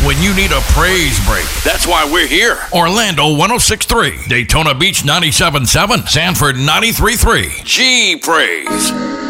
when you need a praise break. That's why we're here. Orlando 106.3, Daytona Beach 97.7, Sanford 93.3. G Praise.